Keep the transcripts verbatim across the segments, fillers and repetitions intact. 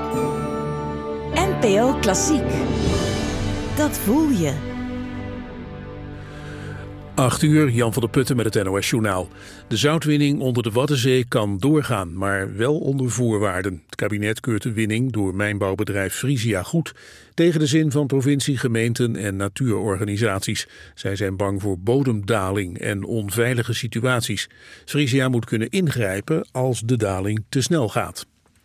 N P O Klassiek. Dat voel je. acht uur, Jan van der Putten met het N O S-journaal. De zoutwinning onder de Waddenzee kan doorgaan, maar wel onder voorwaarden. Het kabinet keurt de winning door mijnbouwbedrijf Frisia goed, tegen de zin van provincie, gemeenten en natuurorganisaties. Zij zijn bang voor bodemdaling en onveilige situaties. Frisia moet kunnen ingrijpen als de daling te snel gaat.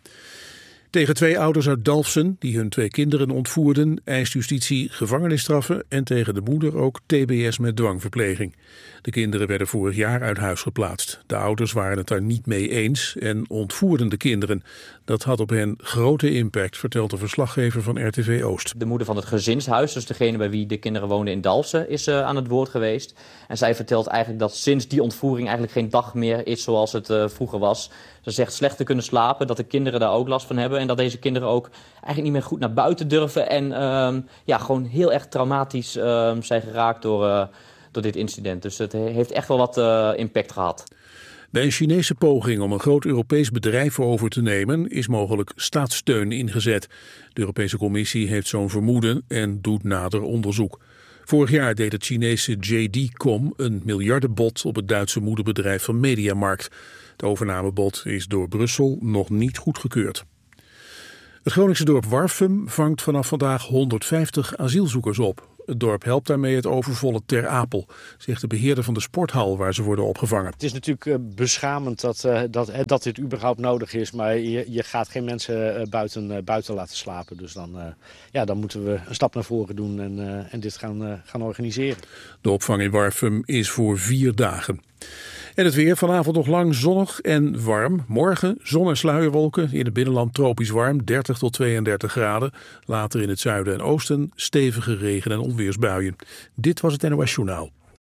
Tegen twee ouders uit Dalfsen, die hun twee kinderen ontvoerden, eist justitie gevangenisstraffen en tegen de moeder ook T B S met dwangverpleging. De kinderen werden vorig jaar uit huis geplaatst. De ouders waren het daar niet mee eens en ontvoerden de kinderen. Dat had op hen grote impact, vertelt de verslaggever van R T V Oost. De moeder van het gezinshuis, dus degene bij wie de kinderen woonden in Dalfsen, is uh, aan het woord geweest. En zij vertelt eigenlijk dat sinds die ontvoering eigenlijk geen dag meer is zoals het uh, vroeger was. Ze zegt slecht te kunnen slapen, dat de kinderen daar ook last van hebben. En dat deze kinderen ook eigenlijk niet meer goed naar buiten durven. En uh, ja, gewoon heel erg traumatisch uh, zijn geraakt door, uh, door dit incident. Dus het heeft echt wel wat uh, impact gehad. Bij een Chinese poging om een groot Europees bedrijf over te nemen is mogelijk staatssteun ingezet. De Europese Commissie heeft zo'n vermoeden en doet nader onderzoek. Vorig jaar deed het Chinese J D Com een miljardenbod op het Duitse moederbedrijf van Mediamarkt. Het overnamebod is door Brussel nog niet goedgekeurd. Het Groningse dorp Warffum vangt vanaf vandaag honderdvijftig asielzoekers op. Het dorp helpt daarmee het overvolle Ter Apel, zegt de beheerder van de sporthal waar ze worden opgevangen. Het is natuurlijk uh, beschamend dat, uh, dat, uh, dat dit überhaupt nodig is, maar je, je gaat geen mensen uh, buiten, uh, buiten laten slapen. Dus dan, uh, ja, dan moeten we een stap naar voren doen en, uh, en dit gaan, uh, gaan organiseren. De opvang in Warffum is voor vier dagen. En het weer, vanavond nog lang zonnig en warm. Morgen zon en sluierwolken, in het binnenland tropisch warm, dertig tot tweeëndertig graden. Later in het zuiden en oosten stevige regen- en onweersbuien. Dit was het N O S-journaal.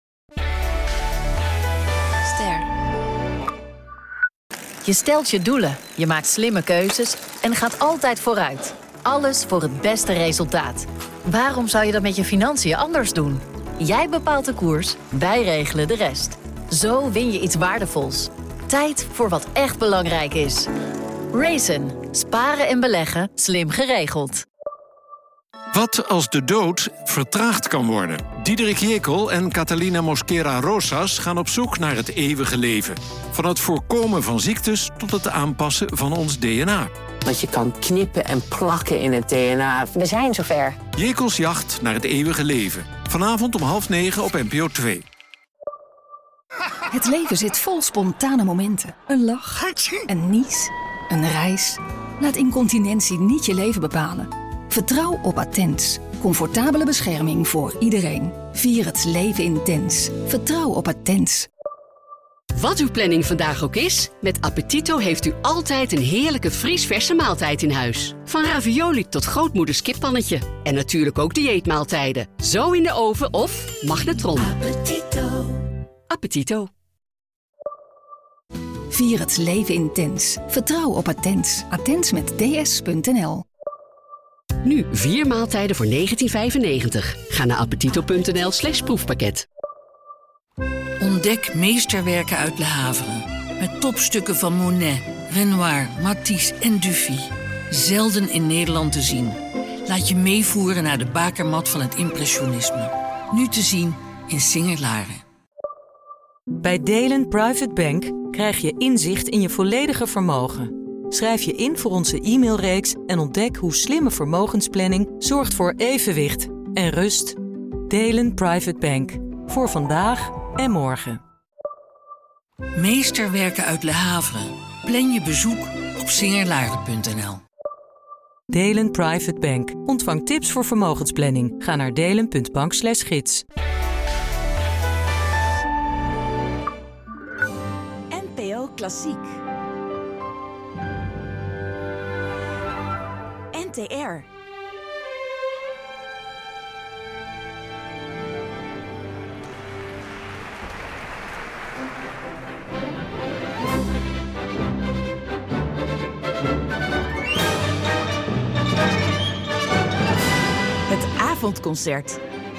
Ster. Je stelt je doelen, je maakt slimme keuzes en gaat altijd vooruit. Alles voor het beste resultaat. Waarom zou je dat met je financiën anders doen? Jij bepaalt de koers, wij regelen de rest. Zo win je iets waardevols. Tijd voor wat echt belangrijk is. Raisin. Sparen en beleggen slim geregeld. Wat als de dood vertraagd kan worden? Diederik Jekyll en Catalina Mosquera Rosas gaan op zoek naar het eeuwige leven. Van het voorkomen van ziektes tot het aanpassen van ons D N A. Want je kan knippen en plakken in het D N A. We zijn zover. Jekylls jacht naar het eeuwige leven. Vanavond om half negen op N P O twee. Het leven zit vol spontane momenten. Een lach, een nies, een reis. Laat incontinentie niet je leven bepalen. Vertrouw op Attens. Comfortabele bescherming voor iedereen. Vier het leven intens. Vertrouw op Attens. Wat uw planning vandaag ook is, met Appetito heeft u altijd een heerlijke vriesverse maaltijd in huis. Van ravioli tot grootmoeders kippannetje. En natuurlijk ook dieetmaaltijden. Zo in de oven of magnetron. Appetito. Appetito. Vier het leven intens. Vertrouw op Attens. Attens met ds punt n l. Nu vier maaltijden voor negentien vijfennegentig. Ga naar appetito.nl slash proefpakket. Ontdek meesterwerken uit Le Havre. Met topstukken van Monet, Renoir, Matisse en Dufy. Zelden in Nederland te zien. Laat je meevoeren naar de bakermat van het impressionisme. Nu te zien in Singer-Laren. Bij Delen Private Bank krijg je inzicht in je volledige vermogen. Schrijf je in voor onze e-mailreeks en ontdek hoe slimme vermogensplanning zorgt voor evenwicht en rust. Delen Private Bank. Voor vandaag en morgen. Meesterwerken uit Le Havre. Plan je bezoek op singerlaren punt n l. Delen Private Bank. Ontvang tips voor vermogensplanning. Ga naar delen punt bank slash gids. N P O Klassiek. N T R. Het avondconcert.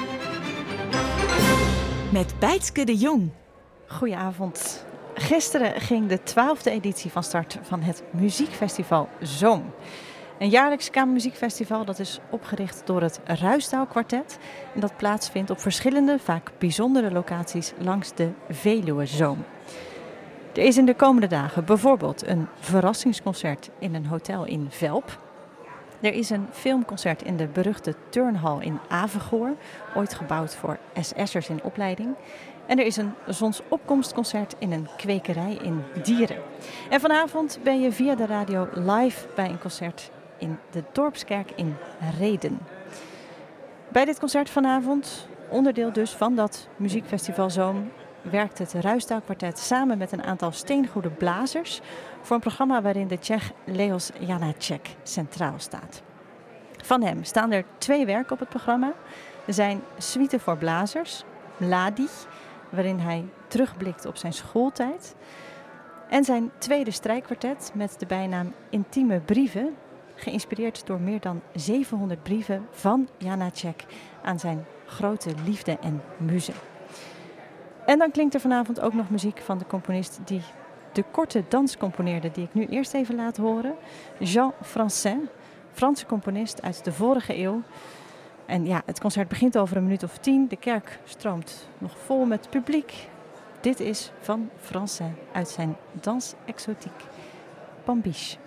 Met Bijtske de Jong. Goedenavond. Gisteren ging de twaalfde editie van start van het muziekfestival Zoom. Een jaarlijks kamermuziekfestival dat is opgericht door het Ruisdael Kwartet. En dat plaatsvindt op verschillende, vaak bijzondere locaties langs de Veluwezoom. Er is in de komende dagen bijvoorbeeld een verrassingsconcert in een hotel in Velp. Er is een filmconcert in de beruchte Turnhal in Avegoor, ooit gebouwd voor S S'ers in opleiding. En er is een zonsopkomstconcert in een kwekerij in Dieren. En vanavond ben je via de radio live bij een concert in de Dorpskerk in Rheden. Bij dit concert vanavond, onderdeel dus van dat muziekfestival Zoom, werkt het Ruisdael Kwartet samen met een aantal steengoede blazers voor een programma waarin de Tsjech Leos Janáček centraal staat. Van hem staan er twee werken op het programma. Er zijn Suite voor blazers, Mladí, waarin hij terugblikt op zijn schooltijd. En zijn tweede strijkkwartet met de bijnaam Intieme Brieven, geïnspireerd door meer dan zevenhonderd brieven van Janáček aan zijn grote liefde en muze. En dan klinkt er vanavond ook nog muziek van de componist die de korte dans componeerde, die ik nu eerst even laat horen. Jean Francin, Franse componist uit de vorige eeuw. En ja, het concert begint over een minuut of tien. De kerk stroomt nog vol met publiek. Dit is van Francin uit zijn Danse Exotique, Pambiche.